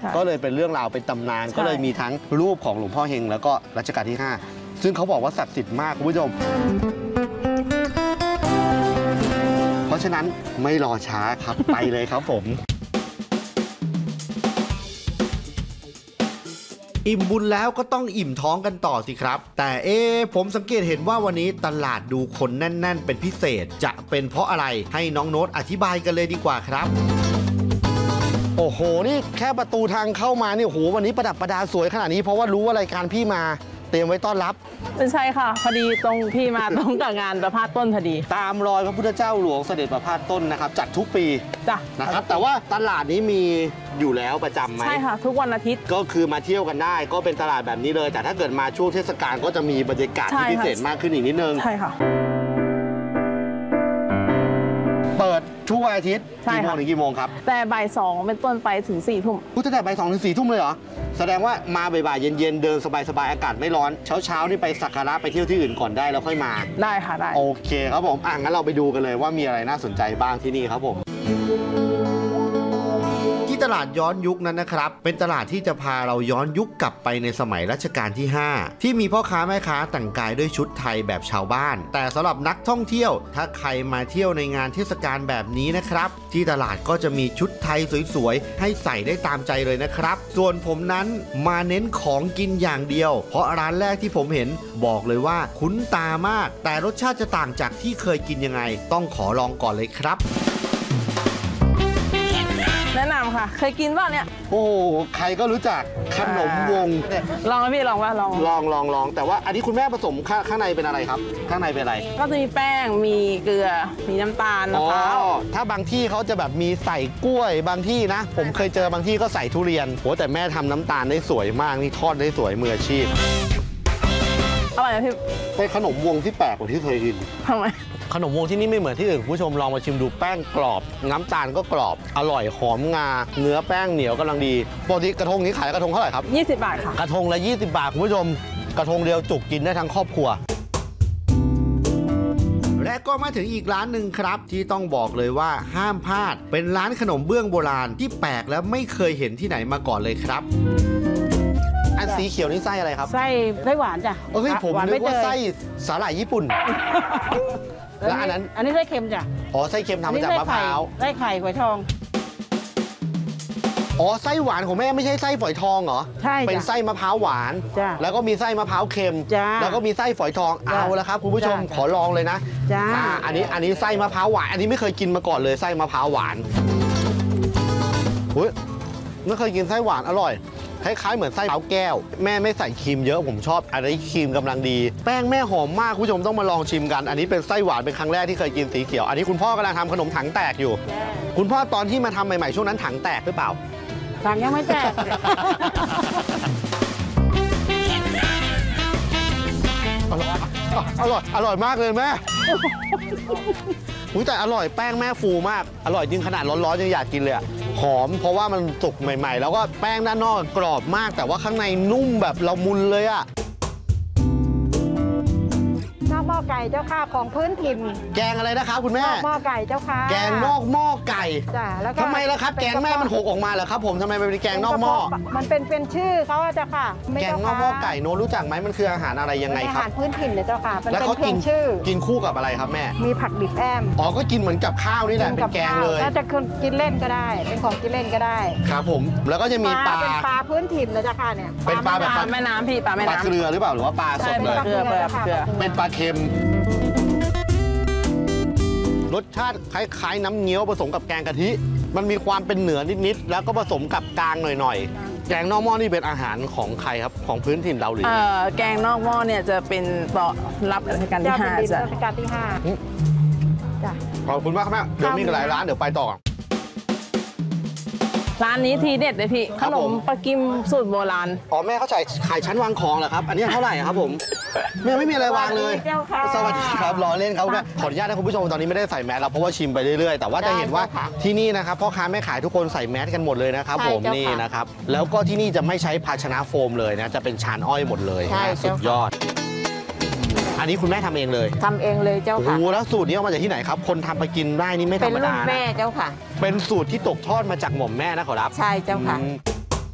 ก็เลยเป็นเรื่องราวเป็นตำนานก็เลยมีทั้งรูปของหลวงพ่อเฮงแล้วก็รัชกาลที่ 5ซึ่งเขาบอกว่าศักดิ์สิทธิ์มากคุณผู้ชมเพราะฉะนั้นไม่รอช้าครับไปเลยครับผมอิ่มบุญแล้วก็ต้องอิ่มท้องกันต่อสิครับแต่ผมสังเกตเห็นว่าวันนี้ตลาดดูคนแน่นๆเป็นพิเศษจะเป็นเพราะอะไรให้น้องโน้ตอธิบายกันเลยดีกว่าครับโอ้โหนี่แค่ประตูทางเข้ามานี่โอ้โหวันนี้ประดับประดาสวยขนาดนี้เพราะว่ารู้ว่ารายการพี่มาเตรียมไว้ต้อนรับไม่ใช่ค่ะพอดีตรงพี่มาตรงกับงานประพาสต้นพอดีตามรอยพระพุทธเจ้าหลวงเสด็จประพาสต้นนะครับจัดทุกปีจ้ะนะครับแต่ว่าตลาดนี้มีอยู่แล้วประจำไหมใช่ค่ะทุกวันอาทิตย์ก็คือมาเที่ยวกันได้ก็เป็นตลาดแบบนี้เลยแต่ถ้าเกิดมาช่วงเทศกาลก็จะมีบรรยากาศที่พิเศษมากขึ้นอีกนิดนึงใช่ค่ะเปิดทุกวันอาทิตย์กี่โมงถึงกี่โมงครับแต่บ่าย 2เป็นต้นไปถึง 4 ทุ่มตั้งแต่บ่าย 2 ถึง 4 ทุ่มเลยเหรอแสดงว่ามาบ่ายๆเย็นๆเดินสบายๆอากาศไม่ร้อนเช้านี่ไปสักการะไปเที่ยวที่อื่นก่อนได้แล้วค่อยมาได้ค่ะได้โอเคครับผมงั้นเราไปดูกันเลยว่ามีอะไรน่าสนใจบ้างที่นี่ครับผมที่ตลาดย้อนยุคนั้นนะครับเป็นตลาดที่จะพาเราย้อนยุคกลับไปในสมัยรัชกาลที่ 5ที่มีพ่อค้าแม่ค้าแต่งกายด้วยชุดไทยแบบชาวบ้านแต่สำหรับนักท่องเที่ยวถ้าใครมาเที่ยวในงานเทศกาลแบบนี้นะครับที่ตลาดก็จะมีชุดไทยสวยๆให้ใส่ได้ตามใจเลยนะครับส่วนผมนั้นมาเน้นของกินอย่างเดียวเพราะร้านแรกที่ผมเห็นบอกเลยว่าคุ้นตามากแต่รสชาติจะต่างจากที่เคยกินยังไงต้องขอลองก่อนเลยครับแนะนำค่ะเคยกินป่ะเนี่ยโอ้ใครก็รู้จักขนมวงลองไหมพี่ลองว่าลองแต่ว่าอันนี้คุณแม่ผสมข้างในเป็นอะไรครับข้างในเป็นอะไรก็จะมีแป้งมีเกลือมีน้ำตาลมะพร้าวถ้าบางที่เขาจะแบบมีใส่กล้วยบางที่นะผมเคยเจอบางที่ก็ใส่ทุเรียนโหแต่แม่ทำน้ำตาลได้สวยมากนี่ทอดได้สวยมืออาชีพอร่อยนะพี่เป็นขนมวงที่แปลกกว่าที่เคยกินทำไมขนมวงที่นี่ไม่เหมือนที่อื่นผู้ชมลองมาชิมดูแป้งกรอบน้ำตาลก็กรอบอร่อยหอมงาเนื้อแป้งเหนียวกำลังดีปกติกระทงนี้ขายกระทงเท่าไหร่ครับ 20 บาทค่ะกระทงละ20 บาทคุณผู้ชมกระทงเดียวจุกกินได้ทั้งครอบครัวและก็มาถึงอีกร้านหนึ่งครับที่ต้องบอกเลยว่าห้ามพลาดเป็นร้านขนมเบื้องโบราณที่แปลกและไม่เคยเห็นที่ไหนมาก่อนเลยครับอันสีเขียวนี่ไส้อะไรครับไส้หวานจ้ะเฮ้ยผมนึกว่าไส้สาหร่ายญี่ปุ่นแล้วอันนี้ไส้เค็มจ้ะอ๋อไส้เค็มทำมาจากมะพร้าวไส้ไข่ฝอยทองอ๋อไส้หวานของแม่ไม่ใช่ไส้ฝอยทองเหรอใช่เป็นไส้มะพร้าวหวานแล้วก็มีไส้มะพร้าวเค็มแล้วก็มีไส้ฝอยทองเอาละครับคุณผู้ชมขอลองเลยนะอันนี้ไส้มะพร้าวหวานอันนี้ไม่เคยกินมาก่อนเลยไส้มะพร้าวหวานไม่เคยกินไส้หวานอร่อยคล้ายๆเหมือนไส้มะพร้าวแก้วแม่ไม่ใส่ครีมเยอะผมชอบอันนี้ครีมกำลังดีแป้งแม่หอมมากคุณผู้ชมต้องมาลองชิมกันอันนี้เป็นไส้หวานเป็นครั้งแรกที่เคยกินสีเขียวอันนี้คุณพ่อกำลังทำขนมถังแตกอยู่คุณพ่อตอนที่มาทำใหม่ๆช่วงนั้นถังแตกหรือเปล่าถังยังไม่แตกอร่อยมากเลยแม่แต่อร่อยแป้งแม่ฟูมากอร่อยจริงขนาดร้อนๆยังอยากกินเลยหอมเพราะว่ามันสุกใหม่ๆแล้วก็แป้งด้านนอกกรอบมากแต่ว่าข้างในนุ่มแบบละมุนเลยอะนอกหม้อไก่เจ้าค่ะของพื้นถิ่นแกงอะไรนะครับคุณแม่นอกหม้อไก่เจ้าค่ะแกงนอกหม้อไก่จ้ะแล้วก็ทำไมล่ะครับแกงแม่มันหกออกมาเหรอครับผมทำไมเป็นแกงนอกหม้อมันเป็นชื่อเขาเจ้าค่ะแกงนอกหม้อไก่โน้รู้จักไหมมันคืออาหารอะไรยังไงครับอาหารพื้นถิ่นเจ้าค่ะแล้วเขากินคู่กับอะไรครับแม่มีผักดิบแอมก็กินเหมือนกับข้าวนี่แหละเป็นแกงเลยถ้าจะกินเล่นก็ได้เป็นของกินเล่นก็ได้ครับผมแล้วก็จะมีปลาเป็นปลาพื้นถิ่นเจ้าค่ะเนี่ยเป็นปลาแบบแม่น้ำพี่ปลาแม่น้ำปลาเกลือหรือเปล่าหรือว่าปลาสดเลยเกลือเป็นปลาเค็มรสชาติคล้ายๆน้ำเงี้ยวผสมกับแกงกะทิมันมีความเป็นเหนือนิดๆแล้วก็ผสมกับกลางหน่อยๆแกงนอกหม้อนี่เป็นอาหารของใครครับของพื้นถิ่นเราหรือแกงนอกหม้อเนี่ยจะเป็นต่อรับรัชกาลที่ 5 จ้ะรัชกาลที่ 5จ้ะขอบคุณมากครับแม่เดี๋ยวมีหลายร้านเดี๋ยวไปต่อร้านนี้ทีเด็ดเลยพี่ขนมปลากิมสูตรโบราณแม่เขาขายชั้นวางของเหรอครับอันนี้เท่าไหร่ครับผมแม่ไม่มีอะไรวางเลยสวัสดีครับรอเล่นครับแม่ขออนุญาตนะคุณผู้ชมตอนนี้ไม่ได้ใส่แมสแล้วเพราะว่าชิมไปเรื่อยๆแต่ว่าจะเห็นว่าที่นี่นะครับพ่อค้าแม่ขายทุกคนใส่แมสกันหมดเลยนะครับผมนี่นะครับแล้วก็ที่นี่จะไม่ใช้ภาชนะโฟมเลยนะจะเป็นชานอ้อยหมดเลยสุดยอดอันนี้คุณแม่ทำเองเลยทำเองเลยเจ้าค่ะโอ้แล้วสูตรนี้เอามาจากที่ไหนครับคนทำไปกินได้นี่ไม่ธรรมดาเป็นรุ่นแม่เจ้าค่ะเป็นสูตรที่ตกทอดมาจากหม่อมแม่นะขอรับใช่เจ้าค่ะ